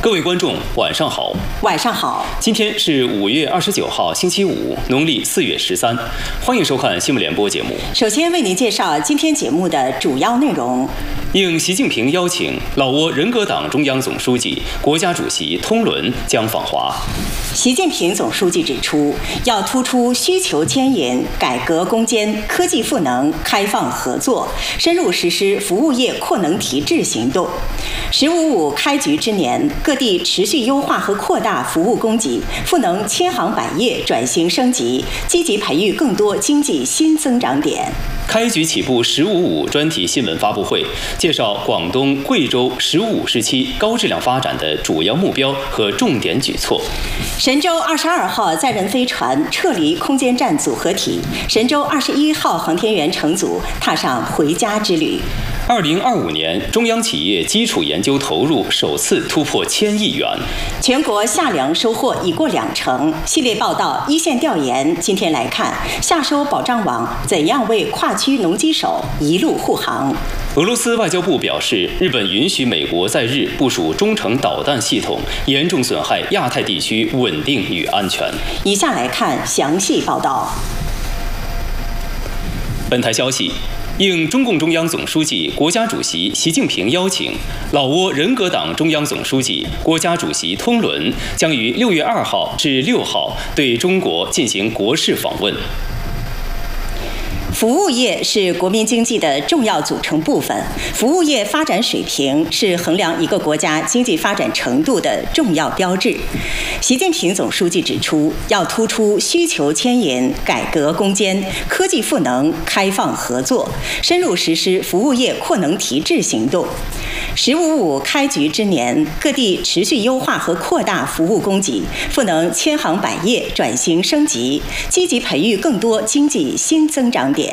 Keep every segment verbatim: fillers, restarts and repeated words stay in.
各位观众，晚上好。 晚上好。 今天是五月二十九号，星期五，农历四月十三。欢迎收看新闻联播节目。 首先为您介绍今天节目的主要内容。 应习近平邀请，老挝人格党中央总书记、国家主席通伦将访华。 习近平总书记指出，要突出需求牵引、改革攻坚、科技赋能、开放合作，深入实施服务业扩能提质行动。十五五开局之年，各地持续优化和扩大服务供给，赋能千行百业转型升级，积极培育更多经济新增长点。 开局起步“十五五”专题新闻发布会，介绍广东、贵州“十五五”时期高质量发展的主要目标和重点举措。 神舟二十二号载人飞船撤离空间站组合体，神舟二十一号航天员乘组踏上回家之旅。 二零二五年，中央企业基础研究投入首次突破千亿元。 全国夏粮收获已过两成。系列报道一线调研，今天来看夏收保障网怎样为跨区农机手一路护航。 俄罗斯外交部表示，日本允许美国在日部署中程导弹系统，严重损害亚太地区稳定与安全。 以下来看详细报道。 本台消息，应中共中央总书记、国家主席习近平邀请，老挝人格党中央总书记、国家主席通伦将于六月二号至六号对中国进行国事访问。 服务业是国民经济的重要组成部分，服务业发展水平是衡量一个国家经济发展程度的重要标志。习近平总书记指出，要突出需求牵引、改革攻坚、科技赋能、开放合作，深入实施服务业扩能提质行动。十五五开局之年，各地持续优化和扩大服务供给，赋能千行百业转型升级，积极培育更多经济新增长点。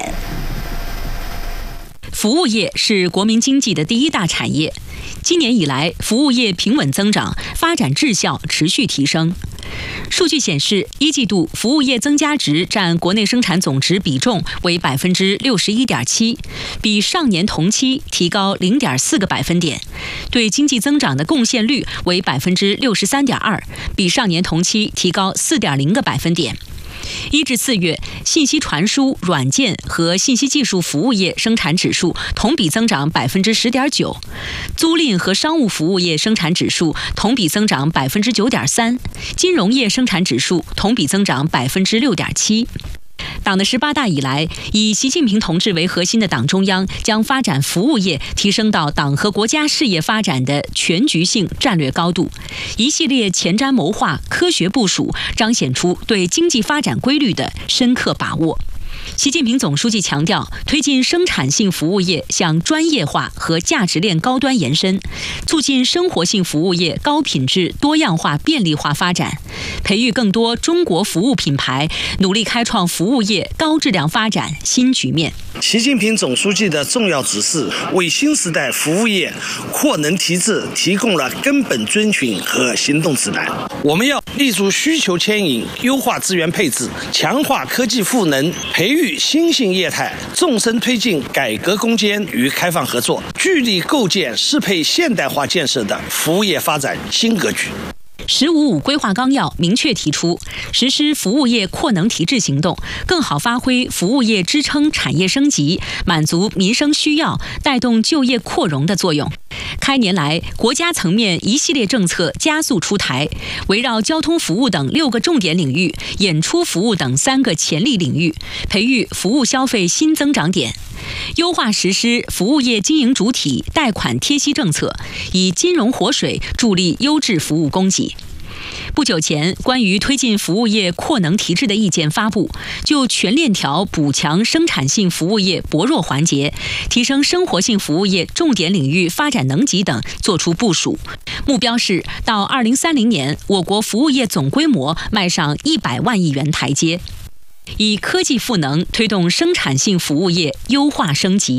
服务业是国民经济的第一大产业。今年以来，服务业平稳增长，发展质效持续提升。数据显示，一季度服务业增加值占国内生产总值比重为百分之六十一点七，比上年同期提高零点四个百分点，对经济增长的贡献率为百分之六十三点二，比上年同期提高四点零个百分点。一至四月，信息传输、软件和信息技术服务业生产指数同比增长百分之十点九，租赁和商务服务业生产指数同比增长百分之九点三，金融业生产指数同比增长百分之六点七。党的十八大以来，以习近平同志为核心的党中央将发展服务业提升到党和国家事业发展的全局性战略高度，一系列前瞻谋划、科学部署，彰显出对经济发展规律的深刻把握。习近平总书记强调，推进生产性服务业向专业化和价值链高端延伸，促进生活性服务业高品质、多样化、便利化发展，培育更多中国服务品牌，努力开创服务业高质量发展新局面。 习近平总书记的重要指示，为新时代服务业扩能提质提供了根本遵循和行动指南。我们要立足需求牵引，优化资源配置，强化科技赋能，培育新兴业态，纵深推进改革攻坚与开放合作，聚力构建适配现代化建设的服务业发展新格局。 十五五规划纲要明确提出，实施服务业扩能提质行动，更好发挥服务业支撑产业升级、满足民生需要、带动就业扩容的作用。开年来，国家层面一系列政策加速出台，围绕交通服务等六个重点领域、演出服务等三个潜力领域，培育服务消费新增长点。优化实施服务业经营主体贷款贴息政策，以金融活水助力优质服务供给。不久前，关于推进服务业扩能提质的意见发布，就全链条补强生产性服务业薄弱环节，提升生活性服务业重点领域发展能级等作出部署。目标是到二零三零年，我国服务业总规模迈上一百万亿元台阶，以科技赋能推动生产性服务业优化升级。